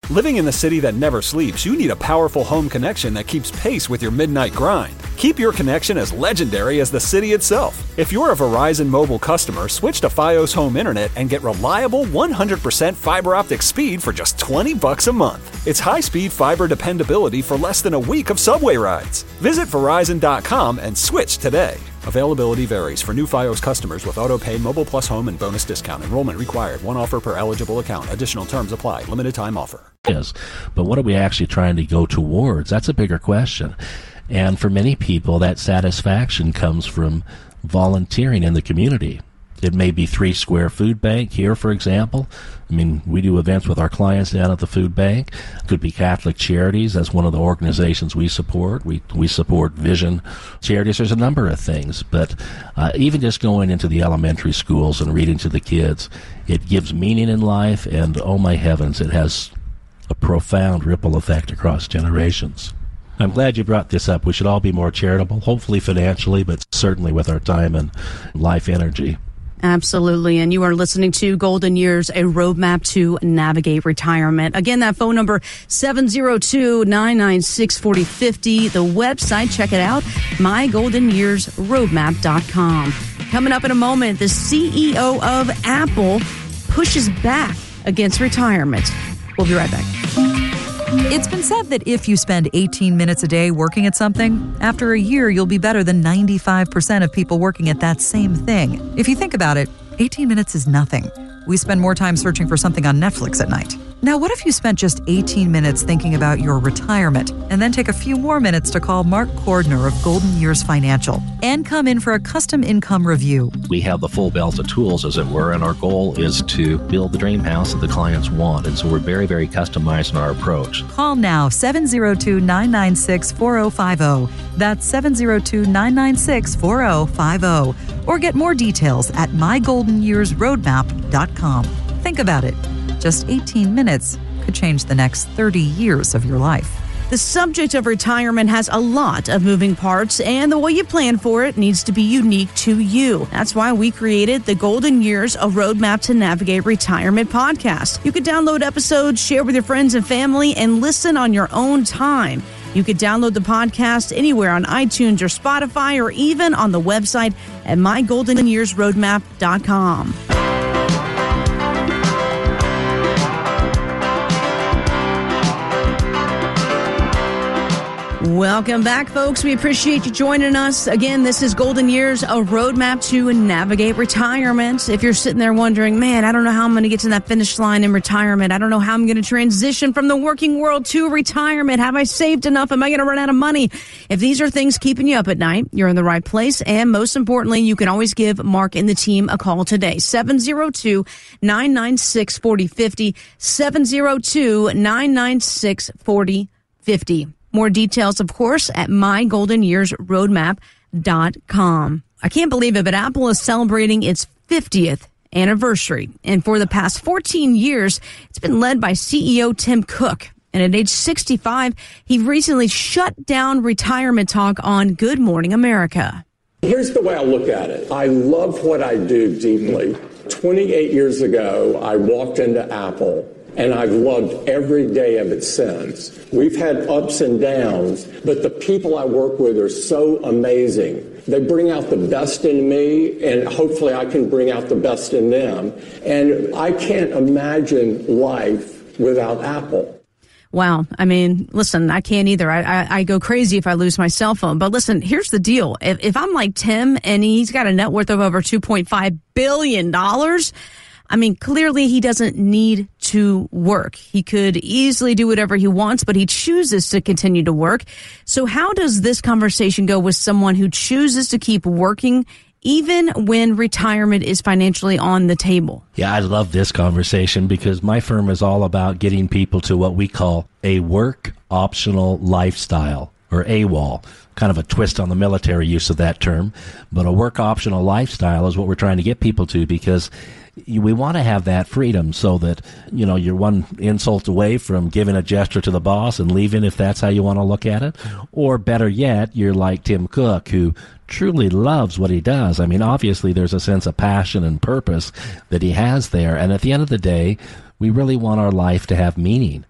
Living in the city that never sleeps, you need a powerful home connection that keeps pace with your midnight grind. Keep your connection as legendary as the city itself. If you're a Verizon Mobile customer, switch to Fios Home Internet and get reliable 100% fiber optic speed for just $20 a month. It's high-speed fiber dependability for less than a week of subway rides. Visit Verizon.com and switch today. Availability varies for new Fios customers with auto-pay, Mobile Plus Home, and bonus discount. Enrollment required. One offer per eligible account. Additional terms apply. Limited time offer. Yes, but what are we actually trying to go towards? That's a bigger question. And for many people, that satisfaction comes from volunteering in the community. It may be 3 Square Food Bank here, for example. I mean, we do events with our clients down at the food bank. It could be Catholic Charities. That's one of the organizations we support. We support Vision Charities. There's a number of things. But even just going into the elementary schools and reading to the kids, it gives meaning in life. And, oh, my heavens, it has a profound ripple effect across generations. I'm glad you brought this up. We should all be more charitable, hopefully financially, but certainly with our time and life energy. Absolutely. And you are listening to Golden Years, a roadmap to navigate retirement. Again, that phone number, 702-996-4050. The website, check it out, mygoldenyearsroadmap.com. Coming up in a moment, the CEO of Apple pushes back against retirement. We'll be right back. It's been said that if you spend 18 minutes a day working at something, after a year you'll be better than 95% of people working at that same thing. If you think about it, 18 minutes is nothing. We spend more time searching for something on Netflix at night. Now, what if you spent just 18 minutes thinking about your retirement and then take a few more minutes to call Mark Cordner of Golden Years Financial and come in for a custom income review? We have the full belt of tools, as it were, and our goal is to build the dream house that the clients want. And so we're very, very customized in our approach. Call now, 702-996-4050. That's 702-996-4050. Or get more details at mygoldenyearsroadmap.com. Think about it. Just 18 minutes could change the next 30 years of your life. The subject of retirement has a lot of moving parts, and the way you plan for it needs to be unique to you. That's why we created the Golden Years, a Roadmap to Navigate Retirement podcast. You could download episodes, share with your friends and family, and listen on your own time. You could download the podcast anywhere on iTunes or Spotify, or even on the website at mygoldenyearsroadmap.com. Welcome back, folks. We appreciate you joining us. Again, this is Golden Years, a roadmap to navigate retirement. If you're sitting there wondering, man, I don't know how I'm going to get to that finish line in retirement. I don't know how I'm going to transition from the working world to retirement. Have I saved enough? Am I going to run out of money? If these are things keeping you up at night, you're in the right place. And most importantly, you can always give Mark and the team a call today. 702-996-4050. 702-996-4050. More details, of course, at mygoldenyearsroadmap.com. I can't believe it, but Apple is celebrating its 50th anniversary. And for the past 14 years, it's been led by CEO Tim Cook. And at age 65, he recently shut down retirement talk on Good Morning America. Here's the way I look at it. I love what I do deeply. 28 years ago, I walked into Apple, and I've loved every day of it since. We've had ups and downs, but the people I work with are so amazing. They bring out the best in me, and hopefully I can bring out the best in them. And I can't imagine life without Apple. Wow. I mean, listen, I can't either. I go crazy if I lose my cell phone. But listen, here's the deal. If I'm like Tim and he's got a net worth of over $2.5 billion, I mean, clearly he doesn't need to work. He could easily do whatever he wants, but he chooses to continue to work. So how does this conversation go with someone who chooses to keep working even when retirement is financially on the table? Yeah, I love this conversation because my firm is all about getting people to what we call a work optional lifestyle, or AWOL. Kind of a twist on the military use of that term. But a work optional lifestyle is what we're trying to get people to, because we want to have that freedom so that, you know, you're one insult away from giving a gesture to the boss and leaving if that's how you want to look at it. Or better yet, you're like Tim Cook, who truly loves what he does. I mean, obviously there's a sense of passion and purpose that he has there. And at the end of the day, we really want our life to have meaning.